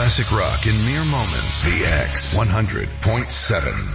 classic rock in mere moments. The X 100.7.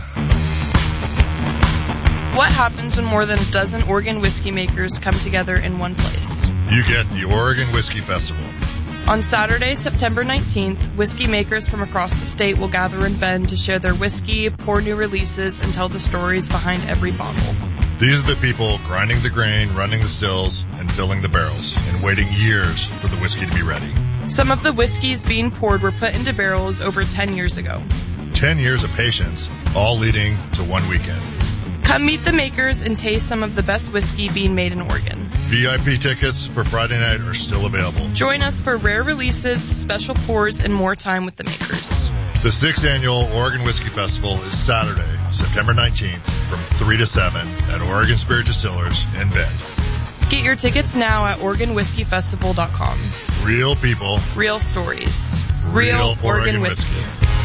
What happens when more than a dozen Oregon whiskey makers come together in one place? You get the Oregon Whiskey Festival. On Saturday, September 19th, whiskey makers from across the state will gather in Bend to share their whiskey, pour new releases, and tell the stories behind every bottle. These are the people grinding the grain, running the stills, and filling the barrels, and waiting years for the whiskey to be ready. Some of the whiskeys being poured were put into barrels over 10 years ago. 10 years of patience, all leading to one weekend. Come meet the makers and taste some of the best whiskey being made in Oregon. VIP tickets for Friday night are still available. Join us for rare releases, special pours, and more time with the makers. The 6th Annual Oregon Whiskey Festival is Saturday, September 19th from 3 to 7 at Oregon Spirit Distillers in Bend. Get your tickets now at OregonWhiskeyFestival.com. Real people. Real stories. Real Oregon whiskey.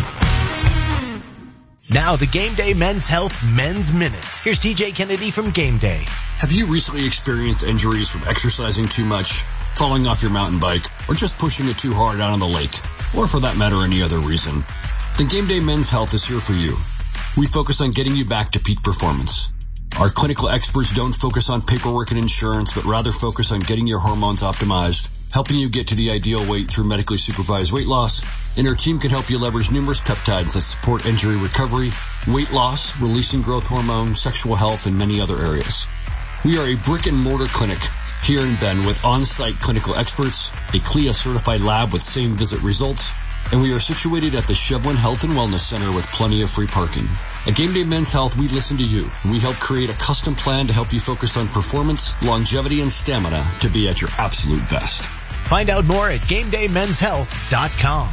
Now the Game Day Men's Health Men's Minute. Here's TJ Kennedy from Game Day. Have you recently experienced injuries from exercising too much, falling off your mountain bike, or just pushing it too hard out on the lake? Or for that matter, any other reason? Then Game Day Men's Health is here for you. We focus on getting you back to peak performance. Our clinical experts don't focus on paperwork and insurance, but rather focus on getting your hormones optimized, helping you get to the ideal weight through medically supervised weight loss, and our team can help you leverage numerous peptides that support injury recovery, weight loss, releasing growth hormone, sexual health, and many other areas. We are a brick-and-mortar clinic here in Bend with on-site clinical experts, a CLIA-certified lab with same-visit results, and we are situated at the Shevlin Health and Wellness Center with plenty of free parking. At Game Day Men's Health, we listen to you, and we help create a custom plan to help you focus on performance, longevity, and stamina to be at your absolute best. Find out more at GameDayMen'sHealth.com.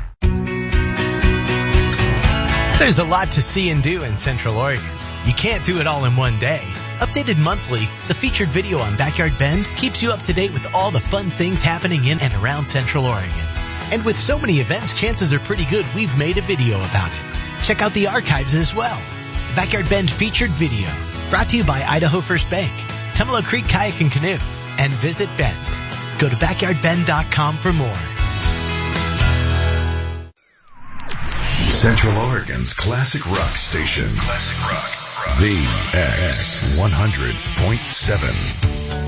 There's a lot to see and do in Central Oregon. You can't do it all in one day. Updated monthly, the featured video on Backyard Bend keeps you up to date with all the fun things happening in and around Central Oregon. And with so many events, chances are pretty good we've made a video about it. Check out the archives as well. The Backyard Bend featured video, brought to you by Idaho First Bank, Tumalo Creek Kayak and Canoe, and Visit Bend. Go to backyardbend.com for more. Central Oregon's classic rock station. Classic rock. The X 100.7.